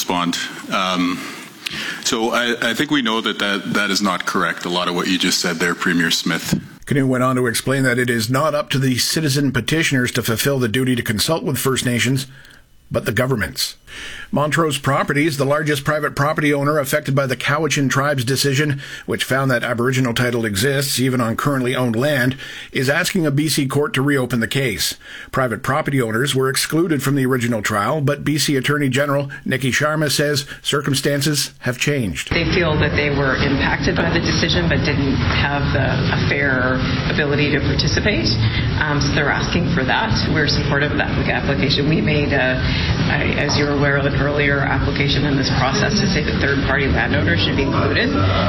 respond. So I think we know that is not correct, a lot of what you just said there, Premier Smith. Canoe went on to explain that it is not up to the citizen petitioners to fulfill the duty to consult with First Nations, but the governments. Montrose Properties, the largest private property owner affected by the Cowichan tribe's decision, which found that Aboriginal title exists even on currently owned land, is asking a BC court to reopen the case. Private property owners were excluded from the original trial, but BC Attorney General Nikki Sharma says circumstances have changed. They feel that they were impacted by the decision but didn't have a fair ability to participate, so they're asking for that. We're supportive of that application. We made, as you're aware, an earlier application in this process to say that third-party landowners should be included.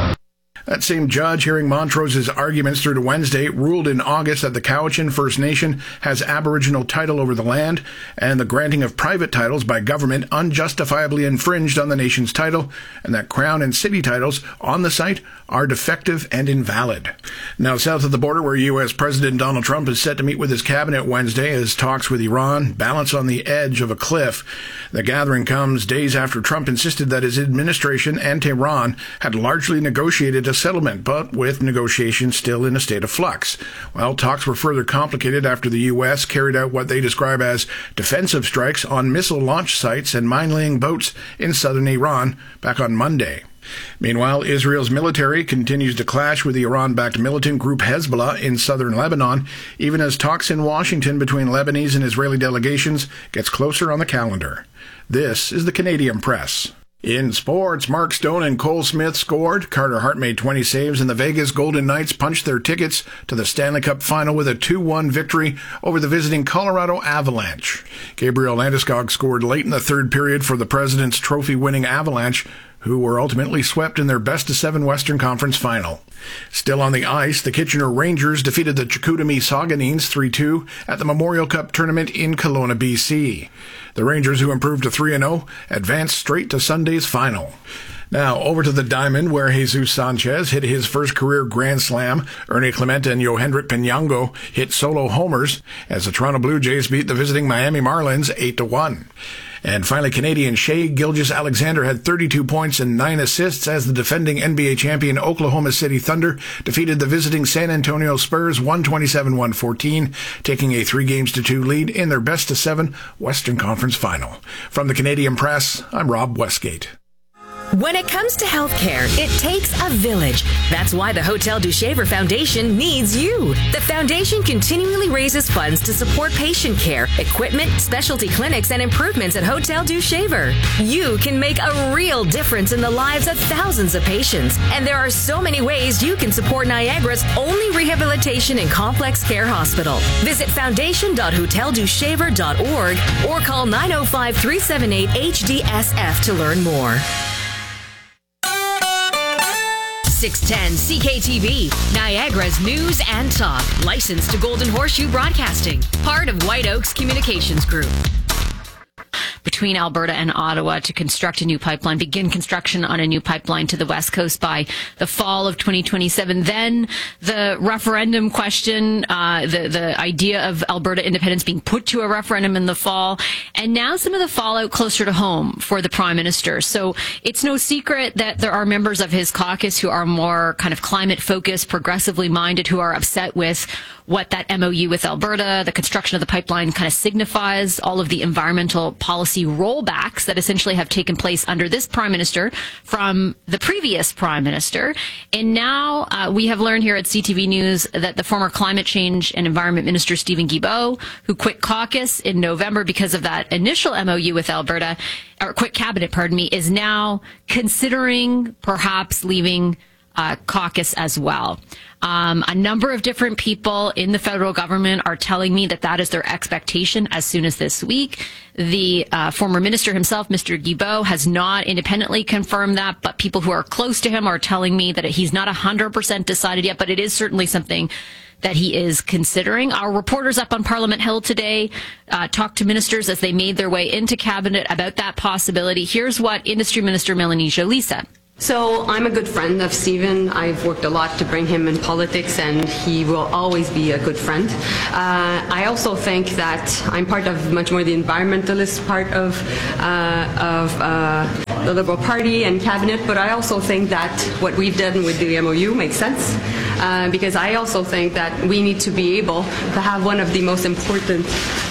That same judge hearing Montrose's arguments through to Wednesday ruled in August that the Cowichan First Nation has Aboriginal title over the land, and the granting of private titles by government unjustifiably infringed on the nation's title, and that Crown and City titles on the site are defective and invalid. Now, south of the border, where U.S. President Donald Trump is set to meet with his cabinet Wednesday as talks with Iran balance on the edge of a cliff. The gathering comes days after Trump insisted that his administration and Tehran had largely negotiated a settlement, but with negotiations still in a state of flux. Well, talks were further complicated after the U.S. carried out what they describe as defensive strikes on missile launch sites and mine-laying boats in southern Iran back on Monday. Meanwhile, Israel's military continues to clash with the Iran-backed militant group Hezbollah in southern Lebanon, even as talks in Washington between Lebanese and Israeli delegations gets closer on the calendar. This is the Canadian Press. In sports, Mark Stone and Cole Smith scored. Carter Hart made 20 saves, and the Vegas Golden Knights punched their tickets to the Stanley Cup Final with a 2-1 victory over the visiting Colorado Avalanche. Gabriel Landeskog scored late in the third period for the President's Trophy-winning Avalanche, who were ultimately swept in their best-of-7 Western Conference Final. Still on the ice, the Kitchener Rangers defeated the Chicoutimi Sauganines 3-2 at the Memorial Cup tournament in Kelowna, BC. The Rangers, who improved to 3-0, advanced straight to Sunday's final. Now, over to the Diamond, where Jesus Sanchez hit his first career Grand Slam. Ernie Clemente and Yohendrick Pinango hit solo homers as the Toronto Blue Jays beat the visiting Miami Marlins 8-1. And finally, Canadian Shai Gilgeous-Alexander had 32 points and 9 assists as the defending NBA champion Oklahoma City Thunder defeated the visiting San Antonio Spurs 127-114, taking a 3-2 lead in their best-of-7 Western Conference Final. From the Canadian Press, I'm Rob Westgate. When it comes to healthcare, it takes a village. That's why the Hotel du Shaver Foundation needs you. The foundation continually raises funds to support patient care, equipment, specialty clinics, and improvements at Hotel du Shaver. You can make a real difference in the lives of thousands of patients. And there are so many ways you can support Niagara's only rehabilitation and complex care hospital. Visit foundation.hoteldushaver.org or call 905-378-HDSF to learn more. 610 CKTV, Niagara's news and talk. Licensed to Golden Horseshoe Broadcasting. Part of White Oaks Communications Group. Between Alberta and Ottawa to construct a new pipeline, begin construction on a new pipeline to the West Coast by the fall of 2027. Then the referendum question, the idea of Alberta independence being put to a referendum in the fall, and now some of the fallout closer to home for the Prime Minister. So it's no secret that there are members of his caucus who are more kind of climate-focused, progressively minded, who are upset with what that MOU with Alberta, the construction of the pipeline, kind of signifies, all of the environmental policy rollbacks that essentially have taken place under this Prime Minister from the previous Prime Minister. And now we have learned here at CTV News that the former Climate Change and Environment Minister Stephen Guilbeault, who quit caucus in November because of that initial MOU with Alberta, or quit cabinet, pardon me, is now considering perhaps leaving caucus as well. A number of different people in the federal government are telling me that that is their expectation as soon as this week. The former minister himself, Mr. Guilbeault, has not independently confirmed that, but people who are close to him are telling me that he's not 100% decided yet, but it is certainly something that he is considering. Our reporters up on Parliament Hill today talked to ministers as they made their way into cabinet about that possibility. Here's what Industry Minister Melanie Joly said. So I'm a good friend of Stephen. I've worked a lot to bring him in politics, and he will always be a good friend. I also think that I'm part of much more the environmentalist part of the Liberal Party and Cabinet, but I also think that what we've done with the MOU makes sense, because I also think that we need to be able to have one of the most important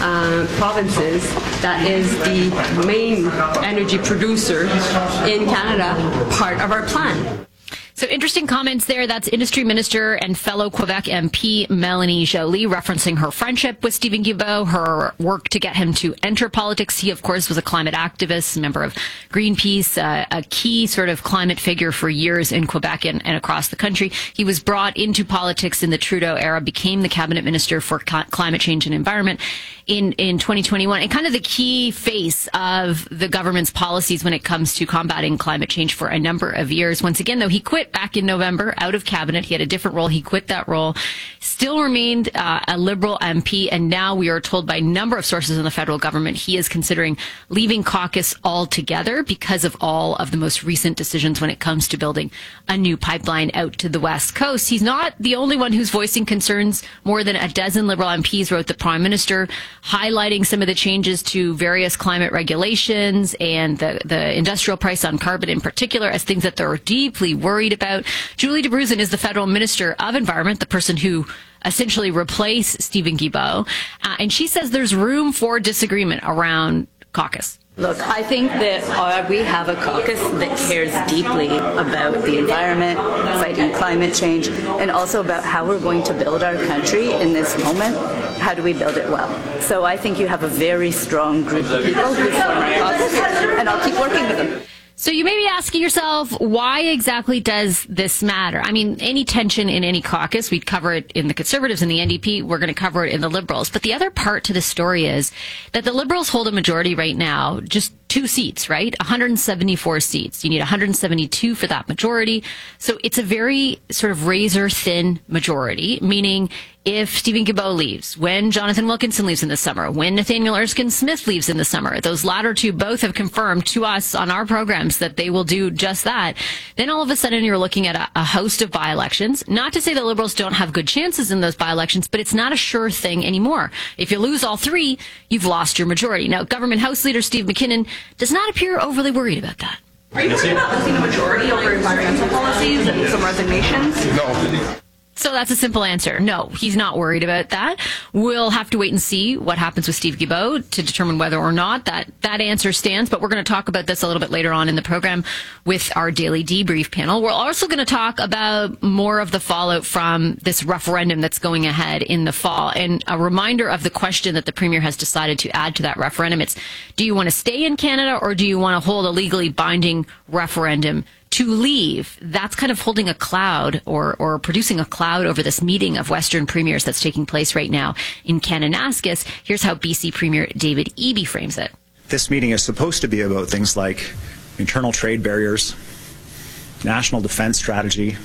provinces that is the main energy producer in Canada part of our plan. So interesting comments there. That's Industry Minister and fellow Quebec MP Mélanie Joly referencing her friendship with Steven Guilbeault, her work to get him to enter politics. He, of course, was a climate activist, member of Greenpeace, a key sort of climate figure for years in Quebec and across the country. He was brought into politics in the Trudeau era, became the cabinet minister for climate change and environment in 2021, and kind of the key face of the government's policies when it comes to combating climate change for a number of years. Once again, though, he quit back in November out of cabinet. He had a different role. He quit that role, still remained a Liberal MP, and now we are told by a number of sources in the federal government he is considering leaving caucus altogether because of all of the most recent decisions when it comes to building a new pipeline out to the West Coast. He's not the only one who's voicing concerns. More than a dozen Liberal MPs wrote the Prime Minister, highlighting some of the changes to various climate regulations and the industrial price on carbon in particular as things that they're deeply worried about. Julie Debruzen is the federal Minister of Environment, the person who essentially replaced Steven Guilbeault, and she says there's room for disagreement around caucus. Look, I think that we have a caucus that cares deeply about the environment, fighting climate change, and also about how we're going to build our country in this moment. How do we build it well? So I think you have a very strong group of people who form a caucus, and I'll keep working with them. So you may be asking yourself, why exactly does this matter? I mean, any tension in any caucus, we'd cover it in the Conservatives and the NDP, we're going to cover it in the Liberals. But the other part to the story is that the Liberals hold a majority right now, just 2 seats, right? 174 seats. You need 172 for that majority. So it's a very sort of razor thin majority, meaning if Steven Guilbeault leaves, when Jonathan Wilkinson leaves in the summer, when Nathaniel Erskine-Smith leaves in the summer, those latter two both have confirmed to us on our programs that they will do just that. Then all of a sudden you're looking at a host of by-elections. Not to say the Liberals don't have good chances in those by-elections, but it's not a sure thing anymore. If you lose all 3, you've lost your majority. Now, Government House Leader Steve McKinnon does not appear overly worried about that. Are you worried about losing a majority over environmental policies and some resignations? No. So that's a simple answer. No, he's not worried about that. We'll have to wait and see what happens with Steve Guilbeault to determine whether or not that answer stands. But we're going to talk about this a little bit later on in the program with our daily debrief panel. We're also going to talk about more of the fallout from this referendum that's going ahead in the fall. And a reminder of the question that the Premier has decided to add to that referendum. It's, do you want to stay in Canada or do you want to hold a legally binding referendum to leave? That's kind of holding a cloud or producing a cloud over this meeting of Western premiers that's taking place right now in Kananaskis. Here's how BC Premier David Eby frames it. This meeting is supposed to be about things like internal trade barriers, national defense strategy,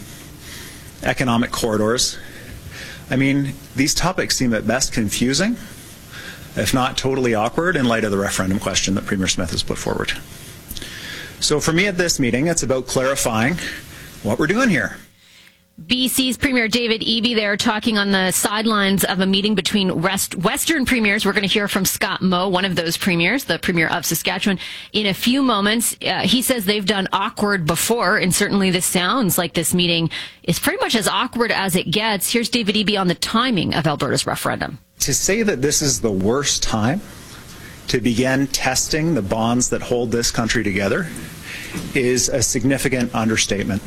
economic corridors. I mean, these topics seem at best confusing, if not totally awkward, in light of the referendum question that Premier Smith has put forward. So for me at this meeting, it's about clarifying what we're doing here. BC's Premier David Eby there talking on the sidelines of a meeting between Western premiers. We're going to hear from Scott Moe, one of those premiers, the Premier of Saskatchewan, in a few moments. He says they've done awkward before, and certainly this sounds like this meeting is pretty much as awkward as it gets. Here's David Eby on the timing of Alberta's referendum. To say that this is the worst time to begin testing the bonds that hold this country together is a significant understatement.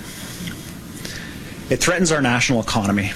It threatens our national economy.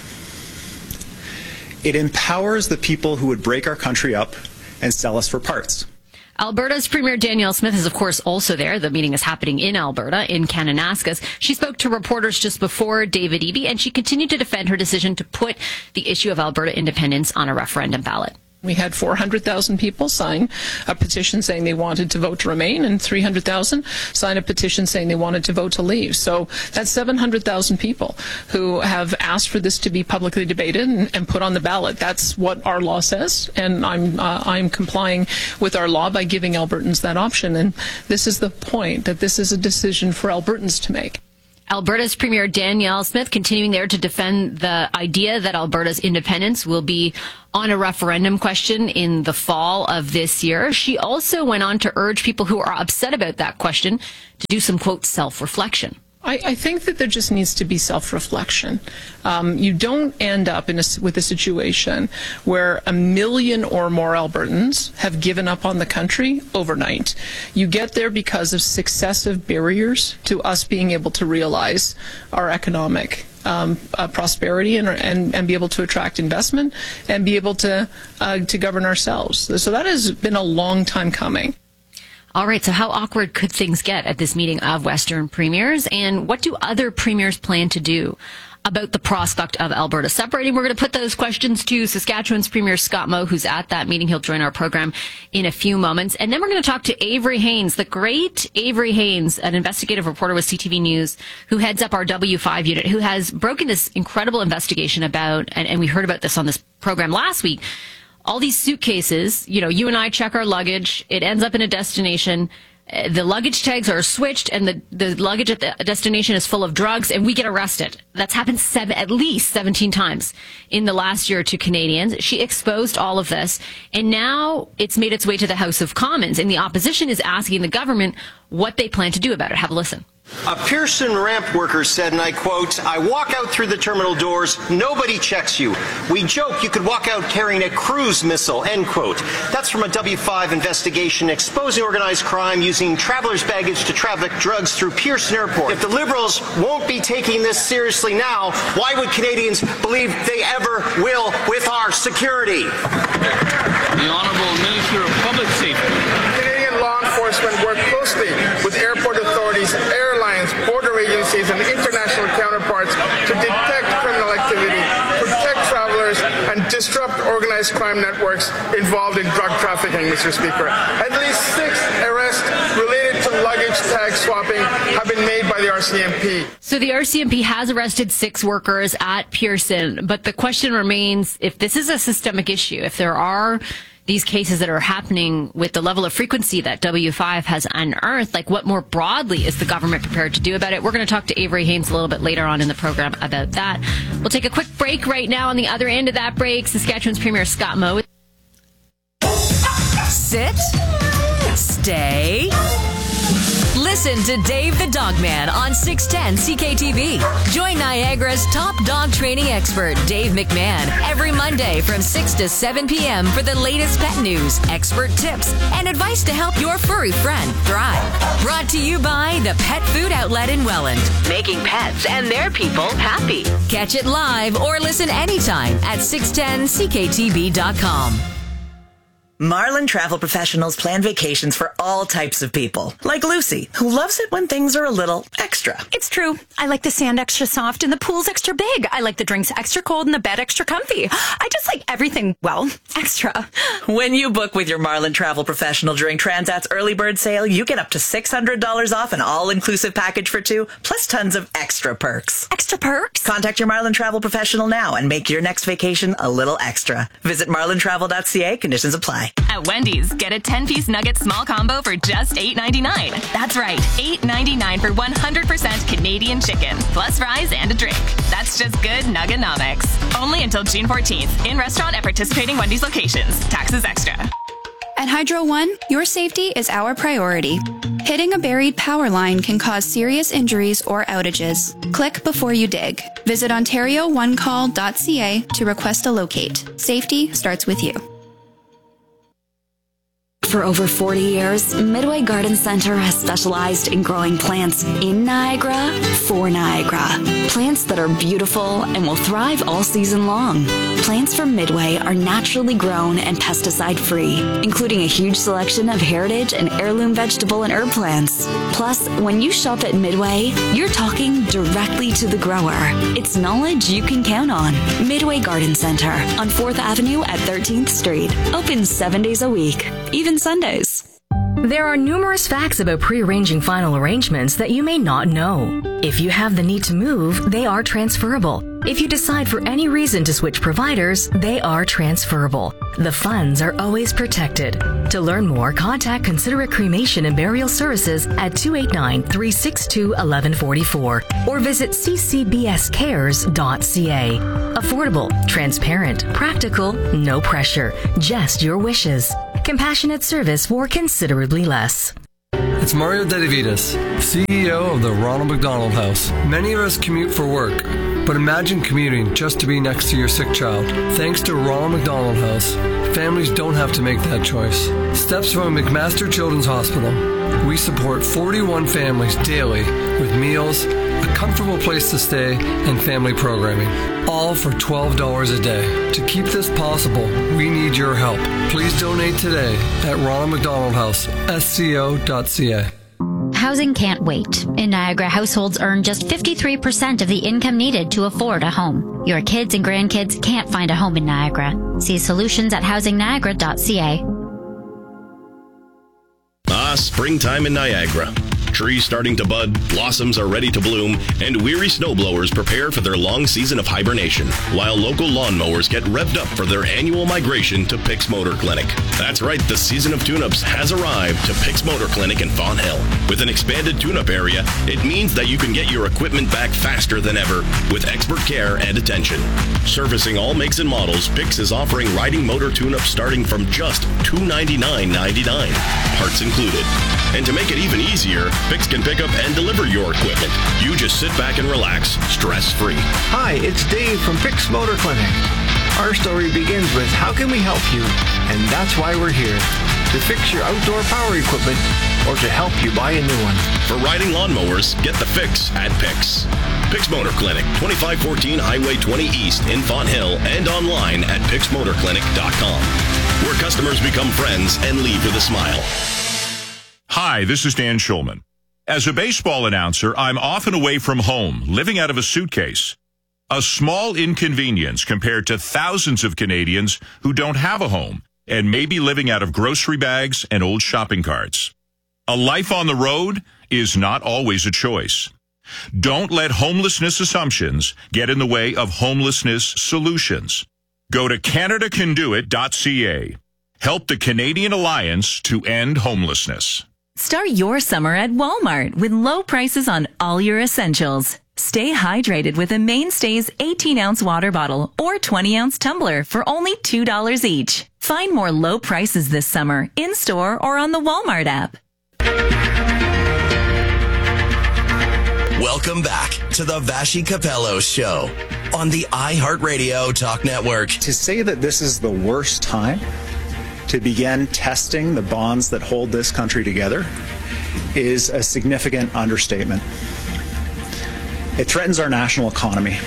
It empowers the people who would break our country up and sell us for parts. Alberta's Premier Danielle Smith is, of course, also there. The meeting is happening in Alberta, in Kananaskis. She spoke to reporters just before David Eby, and she continued to defend her decision to put the issue of Alberta independence on a referendum ballot. We had 400,000 people sign a petition saying they wanted to vote to remain, and 300,000 sign a petition saying they wanted to vote to leave. So that's 700,000 people who have asked for this to be publicly debated and put on the ballot. That's what our law says, and I'm complying with our law by giving Albertans that option. And this is the point, that this is a decision for Albertans to make. Alberta's Premier Danielle Smith continuing there to defend the idea that Alberta's independence will be on a referendum question in the fall of this year. She also went on to urge people who are upset about that question to do some, quote, self-reflection. I think that there just needs to be self-reflection. You don't end up with a situation where 1 million or more Albertans have given up on the country overnight. You get there because of successive barriers to us being able to realize our economic prosperity and be able to attract investment and be able to govern ourselves. So that has been a long time coming. All right, so how awkward could things get at this meeting of Western premiers, and what do other premiers plan to do about the prospect of Alberta separating? We're going to put those questions to Saskatchewan's Premier Scott Moe, who's at that meeting. He'll join our program in a few moments. And then we're going to talk to Avery Haines, the great Avery Haines, an investigative reporter with CTV News, who heads up our W5 unit, who has broken this incredible investigation about, and we heard about this on this program last week, all these suitcases. You know, you and I check our luggage. It ends up in a destination. The luggage tags are switched, and the luggage at the destination is full of drugs, and we get arrested. That's happened at least 17 times in the last year to Canadians. She exposed all of this, and now it's made its way to the House of Commons, and the opposition is asking the government what they plan to do about it. Have a listen. A Pearson ramp worker said, and I quote, "I walk out through the terminal doors, nobody checks you. We joke you could walk out carrying a cruise missile," end quote. That's from a W5 investigation exposing organized crime using travelers' baggage to traffic drugs through Pearson Airport. If the Liberals won't be taking this seriously now, why would Canadians believe they ever will with our security? The Honourable Minister of Public Safety. Canadian law enforcement work closely with airport authorities, airlines, border agencies, and international counterparts to detect criminal activity, protect travelers, and disrupt organized crime networks involved in drug trafficking, Mr. Speaker. At least 6 arrests related to luggage tag swapping have been made by the RCMP. So the RCMP has arrested 6 workers at Pearson, but the question remains, if this is a systemic issue, if there are these cases that are happening with the level of frequency that W5 has unearthed, like what more broadly is the government prepared to do about it? We're going to talk to Avery Haines a little bit later on in the program about that. We'll take a quick break right now. On the other end of that break, Saskatchewan's Premier Scott Moe. Sit. Stay. Listen to Dave the Dog Man on 610 CKTV. Join Niagara's top dog training expert, Dave McMahon, every Monday from 6 to 7 p.m. for the latest pet news, expert tips, and advice to help your furry friend thrive. Brought to you by the Pet Food Outlet in Welland, making pets and their people happy. Catch it live or listen anytime at 610CKTV.com. Marlin Travel Professionals plan vacations for all types of people. Like Lucy, who loves it when things are a little extra. It's true. I like the sand extra soft and the pool's extra big. I like the drinks extra cold and the bed extra comfy. I just like everything, well, extra. When you book with your Marlin Travel Professional during Transat's early bird sale, you get up to $600 off an all-inclusive package for 2, plus tons of extra perks. Extra perks? Contact your Marlin Travel Professional now and make your next vacation a little extra. Visit marlintravel.ca. Conditions apply. At Wendy's, get a 10-piece nugget small combo for just $8.99. That's right, $8.99 for 100% Canadian chicken, plus fries and a drink. That's just good Nuggenomics. Only until June 14th. In restaurant at participating Wendy's locations. Taxes extra. At Hydro One, your safety is our priority. Hitting a buried power line can cause serious injuries or outages. Click before you dig. Visit OntarioOneCall.ca to request a locate. Safety starts with you. For over 40 years, Midway Garden Center has specialized in growing plants in Niagara for Niagara. Plants that are beautiful and will thrive all season long. Plants from Midway are naturally grown and pesticide-free, including a huge selection of heritage and heirloom vegetable and herb plants. Plus, when you shop at Midway, you're talking directly to the grower. It's knowledge you can count on. Midway Garden Center on 4th Avenue at 13th Street. Open 7 days a week, even Sundays. There are numerous facts about pre-arranging final arrangements that you may not know. If you have the need to move, they are transferable. If you decide for any reason to switch providers, they are transferable. The funds are always protected. To learn more, contact Considerate Cremation and Burial Services at 289-362-1144 or visit ccbscares.ca. Affordable, transparent, practical, no pressure, just your wishes. Compassionate service for considerably less. It's Mario Dedivitas, CEO of the Ronald McDonald House. Many of us commute for work, but imagine commuting just to be next to your sick child. Thanks to Ronald McDonald House, families don't have to make that choice. Steps from McMaster Children's Hospital. We support 41 families daily with meals, a comfortable place to stay, and family programming, all for $12 a day. To keep this possible, we need your help. Please donate today at Ronald McDonald House, sco.ca. Housing can't wait. In Niagara, households earn just 53% of the income needed to afford a home. Your kids and grandkids can't find a home in Niagara. See solutions at housingniagara.ca. Springtime in Niagara. Trees starting to bud, blossoms are ready to bloom, and weary snowblowers prepare for their long season of hibernation, while local lawnmowers get revved up for their annual migration to Pick's Motor Clinic. That's right, the season of tune-ups has arrived to Pick's Motor Clinic in Fawn Hill. With an expanded tune-up area, it means that you can get your equipment back faster than ever with expert care and attention. Servicing all makes and models, Pick's is offering riding motor tune-ups starting from just $299.99, parts included. And to make it even easier, Pick's can pick up and deliver your equipment. You just sit back and relax, stress-free. Hi, it's Dave from Pick's Motor Clinic. Our story begins with how can we help you? And that's why we're here. To fix your outdoor power equipment or to help you buy a new one. For riding lawnmowers, get the fix at Pick's. Pick's Motor Clinic, 2514 Highway 20 East in Fawn Hill and online at picksmotorclinic.com, where customers become friends and leave with a smile. Hi, this is Dan Schulman. As a baseball announcer, I'm often away from home, living out of a suitcase. A small inconvenience compared to thousands of Canadians who don't have a home and may be living out of grocery bags and old shopping carts. A life on the road is not always a choice. Don't let homelessness assumptions get in the way of homelessness solutions. Go to CanadaCanDoIt.ca. Help the Canadian Alliance to end homelessness. Start your summer at Walmart with low prices on all your essentials. Stay hydrated with a Mainstays 18-ounce water bottle or 20-ounce tumbler for only $2 each. Find more low prices this summer in-store or on the Walmart app. Welcome back to the Vashi Capello Show on the iHeartRadio Talk Network. To say that this is the worst time to begin testing the bonds that hold this country together is a significant understatement. It threatens our national economy.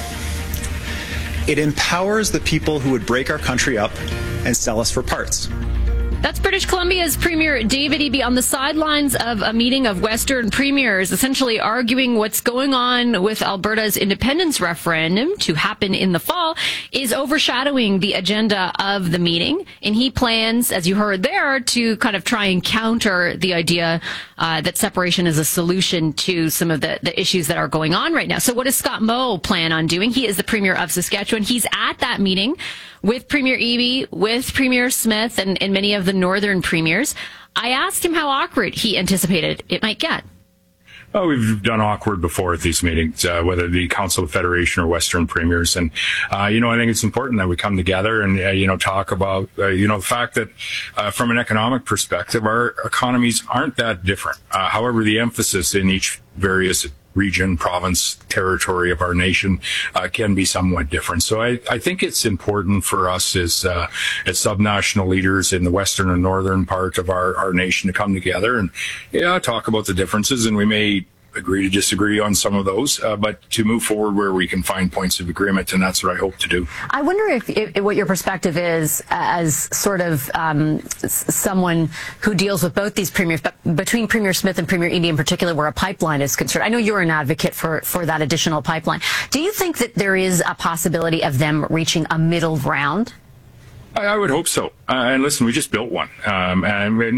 It empowers the people who would break our country up and sell us for parts. That's British Columbia's Premier David Eby on the sidelines of a meeting of Western premiers, essentially arguing what's going on with Alberta's independence referendum to happen in the fall is overshadowing the agenda of the meeting. And he plans, as you heard there, to kind of try and counter the idea that separation is a solution to some of the issues that are going on right now. So what does Scott Moe plan on doing? He is the Premier of Saskatchewan. He's at that meeting with Premier Eby, with Premier Smith, and many of the northern premiers. I asked him how awkward he anticipated it might get. Oh, we've done awkward before at these meetings, whether the Council of Federation or Western premiers. And, I think it's important that we come together and, talk about, the fact that from an economic perspective, our economies aren't that different. However, the emphasis in each various region, province, territory of our nation can be somewhat different. So I think it's important for us as subnational leaders in the western and northern part of our nation to come together and talk about the differences, and we may agree to disagree on some of those, but to move forward where we can find points of agreement, and that's what I hope to do. I wonder if what your perspective is as sort of someone who deals with both these premiers, but between Premier Smith and Premier Eby in particular, where a pipeline is concerned. I know you're an advocate for that additional pipeline. Do you think that there is a possibility of them reaching a middle ground? I would hope so. And listen, we just built one, and we're not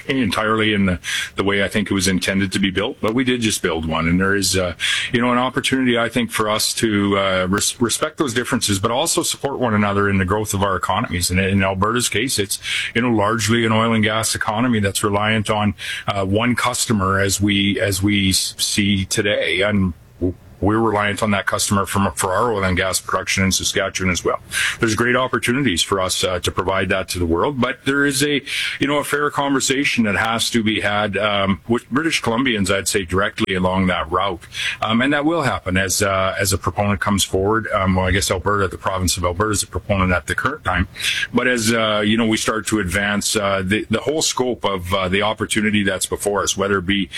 entirely in the way I think it was intended to be built, but we did just build one. And there is, an opportunity, I think, for us to respect those differences, but also support one another in the growth of our economies. And in Alberta's case, it's, largely an oil and gas economy that's reliant on one customer as we see today. And we're reliant on that customer for our oil and gas production in Saskatchewan as well. There's great opportunities for us to provide that to the world, but there is a fair conversation that has to be had with British Columbians, I'd say, directly along that route, and that will happen as a proponent comes forward. I guess Alberta, the province of Alberta, is a proponent at the current time, but as we start to advance the whole scope of the opportunity that's before us, whether it be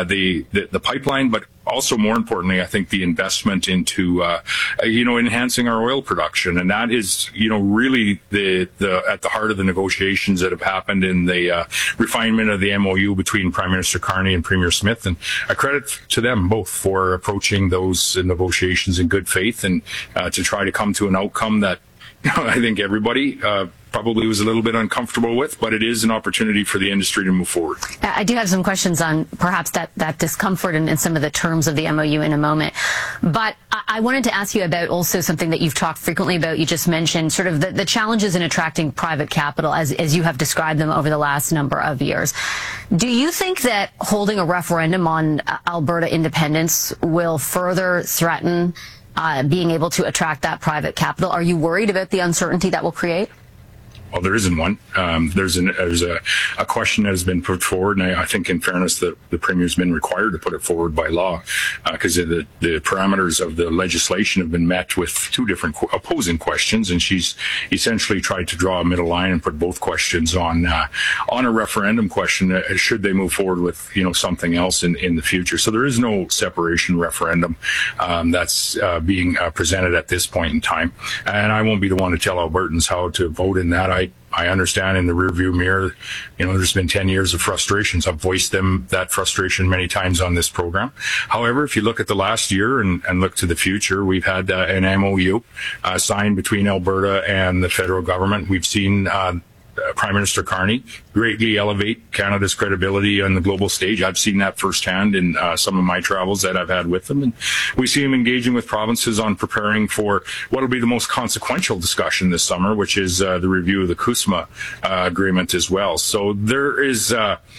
the pipeline, but also, more importantly, I think the investment into, enhancing our oil production. And that is, really at the heart of the negotiations that have happened in the refinement of the MOU between Prime Minister Carney and Premier Smith. And I credit to them both for approaching those negotiations in good faith and to try to come to an outcome that I think everybody probably was a little bit uncomfortable with, but it is an opportunity for the industry to move forward. I do have some questions on perhaps that discomfort and some of the terms of the MOU in a moment. But I wanted to ask you about also something that you've talked frequently about. You just mentioned sort of the challenges in attracting private capital as you have described them over the last number of years. Do you think that holding a referendum on Alberta independence will further threaten being able to attract that private capital? Are you worried about the uncertainty that will create? Well, there isn't one. There's a question that has been put forward, and I think, in fairness, the Premier's been required to put it forward by law because the parameters of the legislation have been met with two different opposing questions, and she's essentially tried to draw a middle line and put both questions on a referendum question. Should they move forward with something else in the future? So there is no separation referendum that's being presented at this point in time, and I won't be the one to tell Albertans how to vote in that. I understand in the rearview mirror, there's been 10 years of frustrations. I've voiced that frustration many times on this program. However, if you look at the last year and look to the future, we've had an MOU signed between Alberta and the federal government. We've seen Prime Minister Carney greatly elevate Canada's credibility on the global stage. I've seen that firsthand in some of my travels that I've had with him. And we see him engaging with provinces on preparing for what will be the most consequential discussion this summer, which is the review of the CUSMA agreement as well. So there is,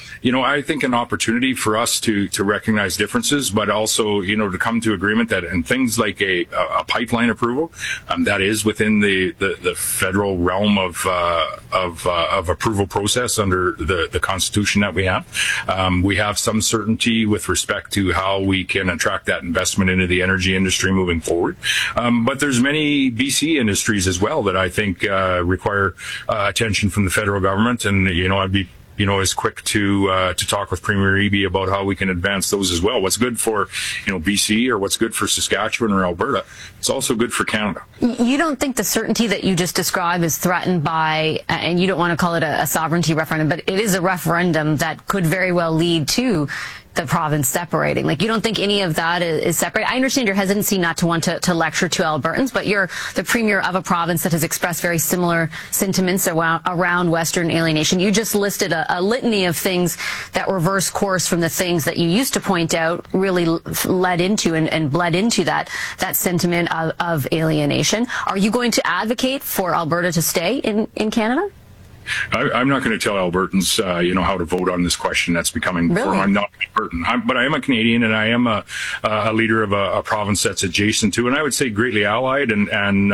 I think, an opportunity for us to recognize differences, but also, to come to agreement that in things like a pipeline approval, that is within the federal realm of approval process under the Constitution that we have. We have some certainty with respect to how we can attract that investment into the energy industry moving forward. But there's many BC industries as well that I think require attention from the federal government. And, I'd be is quick to talk with Premier Eby about how we can advance those as well. What's good for, BC or what's good for Saskatchewan or Alberta, it's also good for Canada. You don't think the certainty that you just described is threatened by, and you don't want to call it a sovereignty referendum, but it is a referendum that could very well lead to the province separating. You don't think any of that is separate? I understand your hesitancy not to want to lecture to Albertans, but you're the premier of a province that has expressed very similar sentiments around Western alienation. You just listed a litany of things that reverse course from the things that you used to point out really led into and bled into that sentiment of alienation. Are you going to advocate for Alberta to stay in Canada? I'm not going to tell Albertans, how to vote on this question. That's becoming. Really? I'm not Albertan, but I am a Canadian, and I am a leader of a province that's adjacent to, and I would say greatly allied, and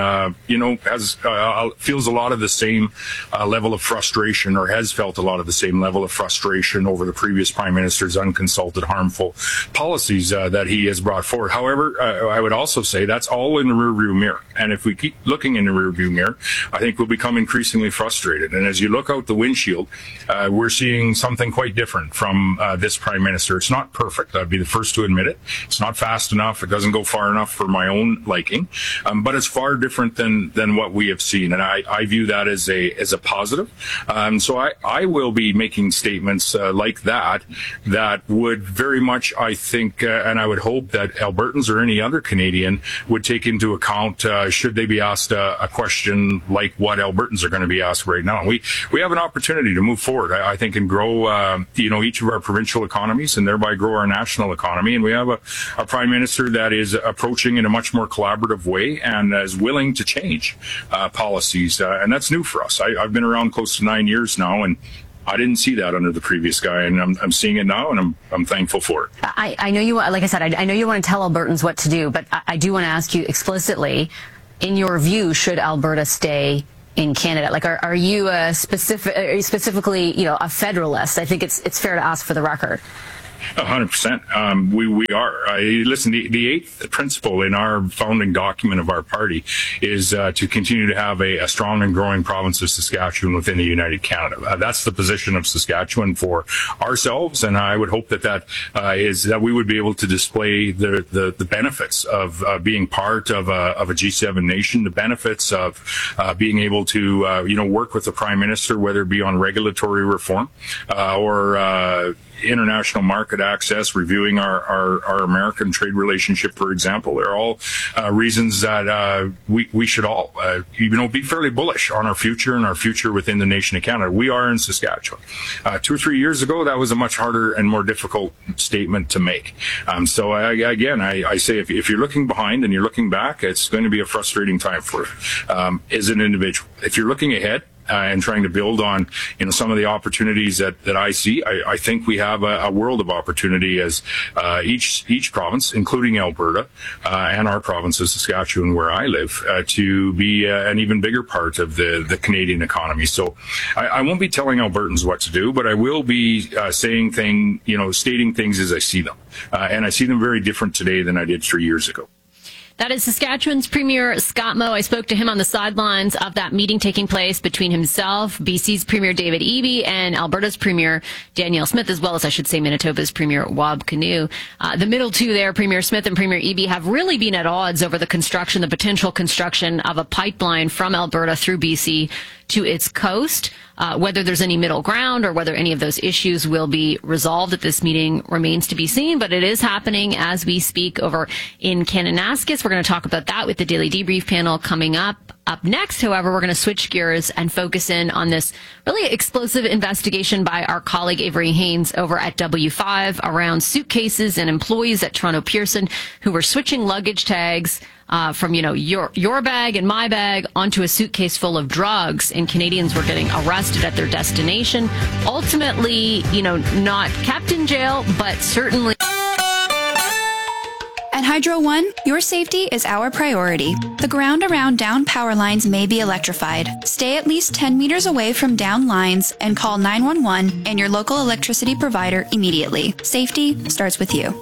has feels a lot of the same level of frustration, or has felt a lot of the same level of frustration over the previous Prime Minister's unconsulted, harmful policies that he has brought forward. However, I would also say that's all in the rearview mirror, and if we keep looking in the rearview mirror, I think we'll become increasingly frustrated. And as you look out the windshield, we're seeing something quite different from this Prime Minister. It's not perfect. I'd be the first to admit it. It's not fast enough. It doesn't go far enough for my own liking, but it's far different than what we have seen, and I view that as a positive. So I will be making statements like that would very much, I think, and I would hope that Albertans or any other Canadian would take into account should they be asked a question like what Albertans are going to be asked right now. We we have an opportunity to move forward, I think, and grow, each of our provincial economies and thereby grow our national economy. And we have a prime minister that is approaching in a much more collaborative way and is willing to change policies. And that's new for us. I've been around close to 9 years now, and I didn't see that under the previous guy, and I'm seeing it now, and I'm thankful for it. I know you, like I said, I know you want to tell Albertans what to do, but I do want to ask you explicitly, in your view, should Alberta stay in Canada? Like, are you specifically, a federalist? I think it's fair to ask for the record. 100%. We are. Listen, the eighth principle in our founding document of our party is to continue to have a strong and growing province of Saskatchewan within the United Canada. That's the position of Saskatchewan for ourselves, and I would hope that is that we would be able to display the benefits of being part of a G7 nation, the benefits of being able to work with the Prime Minister, whether it be on regulatory reform or international market access, reviewing our American trade relationship, for example. They're all reasons that we should all be fairly bullish on our future and our future within the nation of Canada. We are in Saskatchewan. 2 or 3 years ago, that was a much harder and more difficult statement to make. So I say if you're looking behind and you're looking back, it's going to be a frustrating time for as an individual. If you're looking ahead, and trying to build on, some of the opportunities that I see, I think we have a world of opportunity as each province, including Alberta and our province of Saskatchewan, where I live, to be an even bigger part of the Canadian economy. So I won't be telling Albertans what to do, but I will be stating things as I see them, and I see them very different today than I did 3 years ago. That is Saskatchewan's Premier Scott Moe. I spoke to him on the sidelines of that meeting taking place between himself, BC's Premier David Eby, and Alberta's Premier Danielle Smith, as well as, I should say, Manitoba's Premier Wab Kinew. The middle two there, Premier Smith and Premier Eby, have really been at odds over the potential construction of a pipeline from Alberta through BC to its coast. Whether there's any middle ground or whether any of those issues will be resolved at this meeting remains to be seen, but it is happening as we speak over in Kananaskis. We're going to talk about that with the Daily Debrief panel coming up. Up next, however, we're going to switch gears and focus in on this really explosive investigation by our colleague Avery Haynes over at W5 around suitcases and employees at Toronto Pearson who were switching luggage tags from, your bag and my bag onto a suitcase full of drugs, and Canadians were getting arrested at their destination. Ultimately, not kept in jail, but certainly. At Hydro One, your safety is our priority. The ground around down power lines may be electrified. Stay at least 10 meters away from down lines and call 911 and your local electricity provider immediately. Safety starts with you.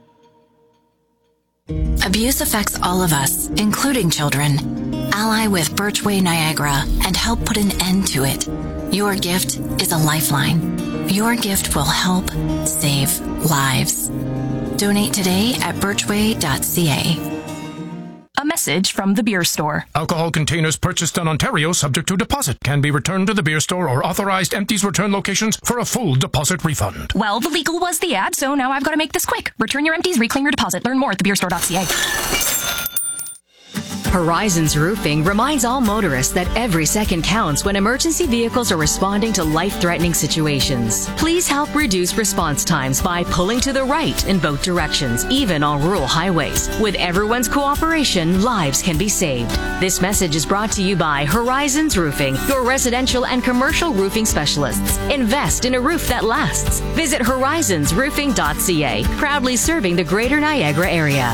Abuse affects all of us, including children. Ally with Birchway Niagara and help put an end to it. Your gift is a lifeline. Your gift will help save lives. Donate today at birchway.ca. A message from the beer store. Alcohol containers purchased in Ontario subject to deposit can be returned to the beer store or authorized empties return locations for a full deposit refund. Well, the legal was the ad, so now I've got to make this quick. Return your empties, reclaim your deposit. Learn more at thebeerstore.ca. Horizons Roofing reminds all motorists that every second counts when emergency vehicles are responding to life-threatening situations. Please help reduce response times by pulling to the right in both directions, even on rural highways. With everyone's cooperation, lives can be saved. This message is brought to you by Horizons Roofing, your residential and commercial roofing specialists. Invest in a roof that lasts. Visit horizonsroofing.ca, proudly serving the Greater Niagara area.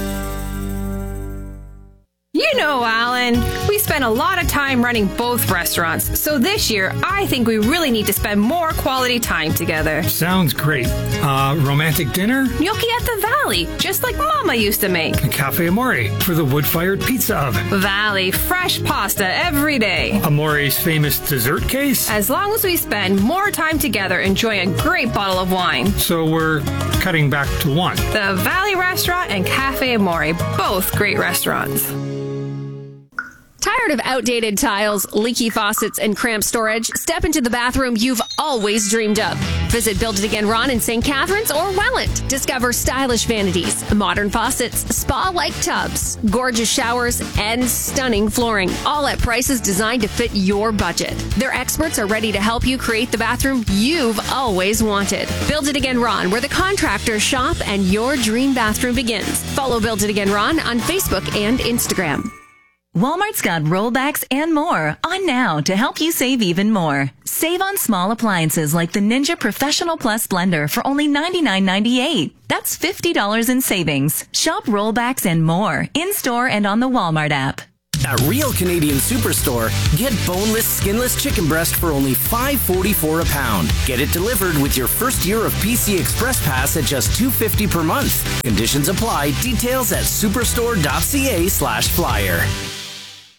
You know, Alan, we spend a lot of time running both restaurants, so this year I think we really need to spend more quality time together. Sounds great. Romantic dinner? Gnocchi at the Valley, just like Mama used to make. Cafe Amore for the wood-fired pizza oven. Valley, fresh pasta every day. Amore's famous dessert case? As long as we spend more time together enjoying a great bottle of wine. So we're cutting back to one. The Valley Restaurant and Cafe Amore, both great restaurants. Tired Tired of outdated tiles, leaky faucets, and cramped storage? Step into the bathroom you've always dreamed of. Visit Build It Again Ron in St. Catharines or Welland. Discover stylish vanities, modern faucets, spa-like tubs, gorgeous showers, and stunning flooring, all at prices designed to fit your budget. Their experts are ready to help you create the bathroom you've always wanted. Build It Again Ron, where the contractors shop and your dream bathroom begins. Follow Build It Again Ron on Facebook and Instagram. Walmart's got rollbacks and more on now to help you save even more. Save on small appliances like the Ninja Professional Plus blender for only $99.98. That's $50 in savings. Shop rollbacks and more in-store and on the Walmart app. At Real Canadian Superstore, get boneless, skinless chicken breast for only $5.44 a pound. Get it delivered with your first year of PC Express Pass at just $2.50 per month. Conditions apply. Details at superstore.ca/flyer.